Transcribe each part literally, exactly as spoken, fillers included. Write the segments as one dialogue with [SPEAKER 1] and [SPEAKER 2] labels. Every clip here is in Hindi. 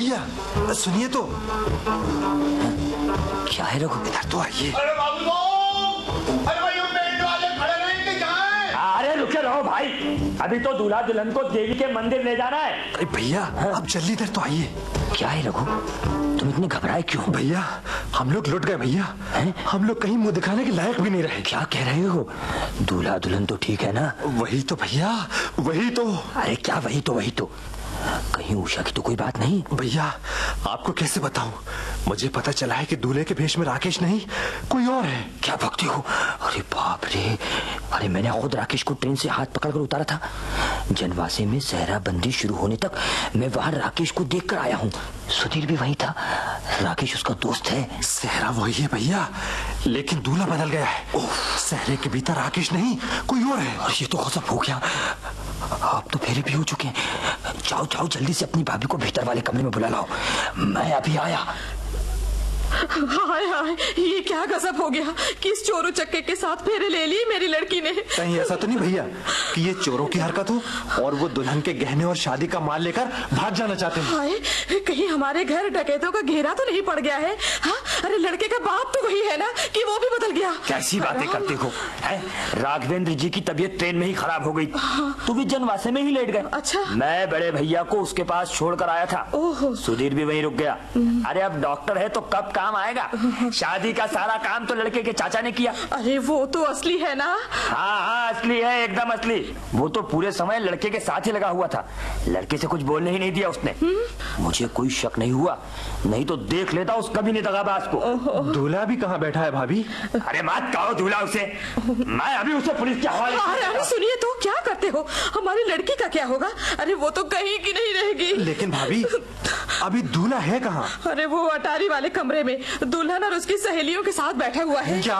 [SPEAKER 1] भैया सुनिए तो।
[SPEAKER 2] क्या है रघु?
[SPEAKER 1] इधर तो आइए।
[SPEAKER 3] अरे बाबू साहब, अरे भाई बैंड वाले खड़े रहेंगे कहाँ हैं?
[SPEAKER 4] अरे रुके रहो भाई, अभी तो दूल्हा दुल्हन को देवी के मंदिर ले जाना है।
[SPEAKER 1] अरे भैया अब जल्दी इधर तो आइए।
[SPEAKER 2] क्या है रघु, तुम इतने घबराए क्यों?
[SPEAKER 1] भैया हम लोग लुट गए भैया, हम लोग कहीं मुंह दिखाने के लायक भी नहीं रहे।
[SPEAKER 2] क्या कह रहे हो? दूल्हा दुल्हन तो ठीक है ना?
[SPEAKER 1] वही तो भैया, वही तो।
[SPEAKER 2] अरे क्या वही तो वही तो? कहीं उषा की तो कोई बात नहीं?
[SPEAKER 1] भैया आपको कैसे बताऊं, मुझे पता चला है कि दूल्हे के भेष में राकेश नहीं कोई और है।
[SPEAKER 2] क्या भक्ति हो? अरे बाप रे, अरे मैंने खुद राकेश को ट्रेन से हाथ पकड़कर उतारा था। जनवासे में सहरा बंदी शुरू होने तक मैं वहां राकेश को देखकर आया हूँ। सुधीर भी वही था, राकेश उसका दोस्त है।
[SPEAKER 1] सहरा वही है भैया, लेकिन दूल्हा बदल गया है। ओह, सहरे के भीतर राकेश नहीं कोई और है।
[SPEAKER 2] और ये तो गजब हो गया, अब तो फेरे भी हो चुके हैं। जाओ जाओ जल्दी से अपनी भाभी को भीतर वाले कमरे में बुला लाओ, मैं अभी आया।
[SPEAKER 5] हाय हाय, ये क्या गजब हो गया? किस चोरों चक्के के साथ फेरे ले लिए मेरी लड़की ने?
[SPEAKER 1] कहीं ऐसा तो नहीं भैया कि ये चोरों की हरकत हो और वो दुल्हन के गहने और शादी का माल लेकर भाग जाना चाहते हैं?
[SPEAKER 5] हाय, कहीं हमारे घर डकैतों का घेरा तो नहीं पड़ गया है? हाँ, अरे लड़के का बाप तो वही है ना कि वो भी बदल गया?
[SPEAKER 4] कैसी बातें करते हो? है? राघवेंद्र जी की तबीयत ट्रेन में ही खराब हो गई, तो भी जनवासे में ही लेट गए।
[SPEAKER 5] अच्छा।
[SPEAKER 4] मैं बड़े भैया को उसके पास छोड़कर आया था।
[SPEAKER 5] ओहो।
[SPEAKER 4] सुधीर भी वहीं रुक गया। अरे अब डॉक्टर है तो कब काम आएगा? शादी का सारा काम तो लड़के के चाचा ने किया।
[SPEAKER 5] अरे वो तो असली है ना?
[SPEAKER 4] हाँ हाँ असली है, एकदम असली। वो तो पूरे समय लड़के के साथ ही लगा हुआ था, लड़के से कुछ बोलने ही नहीं दिया उसने। मुझे कोई शक नहीं हुआ, नहीं तो देख लेता उस कभी नहीं दगाबाज को।
[SPEAKER 1] दूल्हा भी कहाँ बैठा है भाभी?
[SPEAKER 4] अरे मत कहो दूल्हा उसे, मैं अभी उसे पुलिस के हवाले।
[SPEAKER 5] अरे अरे सुनिए तो, क्या करते हो? हमारी लड़की का क्या होगा? अरे वो तो कहीं की नहीं रहेगी।
[SPEAKER 1] लेकिन भाभी अभी दूल्हा है कहाँ?
[SPEAKER 5] अरे वो अटारी वाले कमरे में दुल्हन और उसकी सहेलियों के साथ बैठा हुआ है।
[SPEAKER 1] क्या?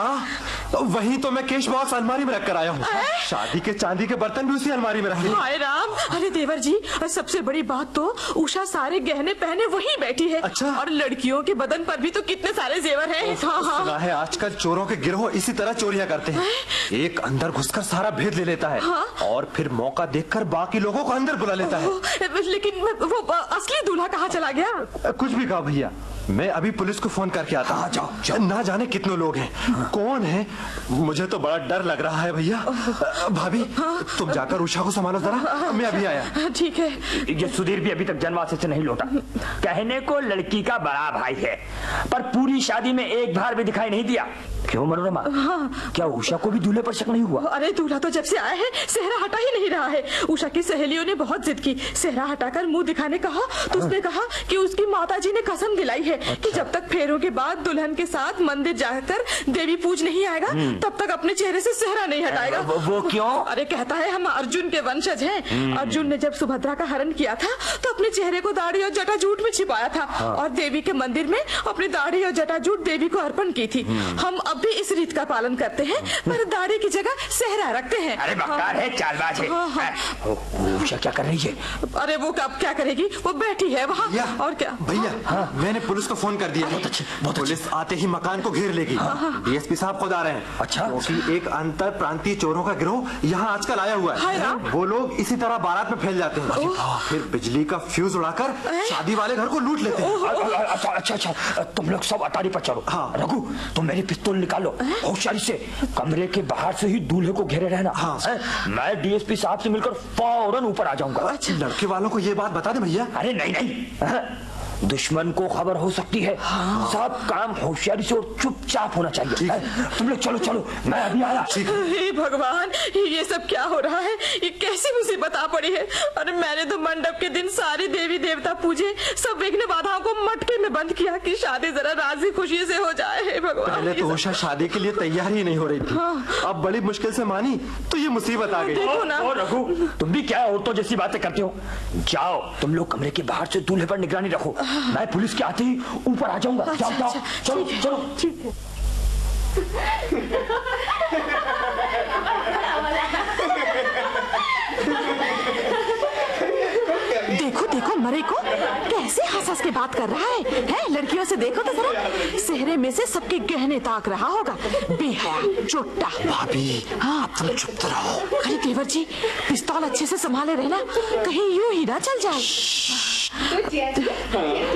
[SPEAKER 1] वही तो मैं कैश बॉक्स अलमारी में रख कर आया हूँ। शादी के चांदी के बर्तन भी उसी अलमारी में रखे।
[SPEAKER 5] हाय राम, अरे देवर जी, सबसे बड़ी बात तो उषा सारे गहने पहने वही बैठी है।
[SPEAKER 1] अच्छा।
[SPEAKER 5] और लड़कियों के बदन पर भी तो कितने सारे जेवर हैं। हाँ हाँ।
[SPEAKER 1] सुना है आजकल चोरों के गिरोह इसी तरह चोरियां करते हैं। एक अंदर घुसकर सारा भेद ले लेता है।
[SPEAKER 5] हाँ? और
[SPEAKER 1] फिर मौका देखकर बाकी लोगों को अंदर बुला लेता है।
[SPEAKER 5] लेकिन वो असली दूल्हा कहाँ चला गया?
[SPEAKER 1] कुछ भी कहा भैया, मैं अभी पुलिस को फोन करके आता हूँ।
[SPEAKER 2] हाँ, जाओ, जाओ।
[SPEAKER 1] ना जाने कितने लोग हैं, हाँ। कौन है, मुझे तो बड़ा डर लग रहा है भैया। भाभी हाँ। तुम जाकर उषा को संभालो जरा, हाँ। मैं अभी आया।
[SPEAKER 5] ठीक है।
[SPEAKER 4] ये सुधीर भी अभी तक जनवासे से नहीं लौटा। कहने को लड़की का बड़ा भाई है, पर पूरी शादी में एक बार भी दिखाई नहीं दिया। क्यों मनोरमा? हाँ। क्या उषा को भी दूल्हे पर शक नहीं हुआ?
[SPEAKER 5] अरे दूल्हा तो जब से आया है सेहरा हटा ही नहीं रहा है। उषा की सहेलियों ने बहुत जिद की, सेहरा हटाकर मुंह दिखाने कहा तो उसने कहा कि उसकी माताजी ने कसम दिलाई है अच्छा। कि जब तक फेरों के बाद दुल्हन के साथ मंदिर जाकर देवी पूज नहीं आएगा तब तक अपने चेहरे से सेहरा नहीं हटाएगा।
[SPEAKER 4] वो, वो क्यों?
[SPEAKER 5] अरे कहता है हम अर्जुन के वंशज हैं। अर्जुन ने जब सुभद्रा का हरण किया था तो अपने चेहरे को दाढ़ी और जटाजूट में छिपाया था हाँ। और देवी के मंदिर में अपनी दाढ़ी और जटाजूट देवी को अर्पण की थी। हम अब भी इस रीत का पालन करते हैं, पर दाढ़ी की जगह सेहरा रखते हैं।
[SPEAKER 4] अरे बक्कार है, चालबाज है।
[SPEAKER 5] हाँ, हाँ।
[SPEAKER 4] उषा क्या कर रही है?
[SPEAKER 5] अरे वो कब क्या करेगी, वो बैठी है वहाँ। और क्या
[SPEAKER 1] भैया? हाँ। मैंने पुलिस को फोन कर दिया।
[SPEAKER 2] बहुत अच्छे, बहुत
[SPEAKER 1] पुलिस आते ही मकान को घेर लेगी। डीएसपी साहब खुद आ रहे हैं।
[SPEAKER 2] अच्छा।
[SPEAKER 1] क्योंकि एक अंतर प्रांतीय चोरों का गिरोह यहाँ आजकल आया हुआ है। वो लोग इसी तरह बारात में फैल जाते हैं, फिर बिजली का फ्यूज उड़ाकर शादी वाले घर को लूट लेते हैं।
[SPEAKER 4] अच्छा अच्छा अच्छा, तुम लोग सब अटारी पर चलो।
[SPEAKER 1] हाँ।
[SPEAKER 4] रघु तुम मेरी पिस्तौल निकालो, होशियारी से कमरे के बाहर से ही दूल्हे को घेरे रहना।
[SPEAKER 1] हाँ।
[SPEAKER 4] मैं डीएसपी साहब से मिलकर फौरन ऊपर आ जाऊंगा।
[SPEAKER 1] अच्छा। लड़के वालों को ये बात बता दे भैया।
[SPEAKER 4] अरे नहीं नहीं, दुश्मन को खबर हो सकती है। हाँ। सब काम होशियारी से और चुपचाप होना चाहिए। तुम लोग चलो चलो, मैं अभी आया।
[SPEAKER 5] हे भगवान, ये सब क्या हो रहा है? ये कैसी मुसीबत आ पड़ी है? अरे मैंने तो मंडप के दिन सारे देवी देवता पूजे, सब विघ्न बाधाओं को मटके में बंद किया कि शादी जरा राजी खुशी से हो जाए। हे भगवान।
[SPEAKER 1] पहले तो उषा शादी के लिए तैयार ही नहीं हो रही थी। हाँ। अब बड़ी मुश्किल से मानी तो ये मुसीबत आ गई।
[SPEAKER 5] देखो ना।
[SPEAKER 4] ओ, रघु तुम भी क्या औरतों जैसी बातें करते हो? जाओ तुम लोग कमरे के बाहर से दूल्हे पर निगरानी रखो, मैं पुलिस के आते ही ऊपर आ जाऊंगा।
[SPEAKER 5] अच्छा,
[SPEAKER 4] जाओ
[SPEAKER 5] अच्छा,
[SPEAKER 4] जाओ, चलो चलो।
[SPEAKER 5] ठीक है। देखो देखो मरे को कैसे हंस हंस के बात कर रहा है, है? लड़कियों से देखो तो जरा, सेहरे में से सबके गहने ताक रहा होगा। बेहया चोट्टा।
[SPEAKER 1] भाभी हाँ तुम चुप रहो।
[SPEAKER 5] अरे देवर जी, पिस्तौल अच्छे से संभाले रहना, कहीं यूं ही ना चल जाए।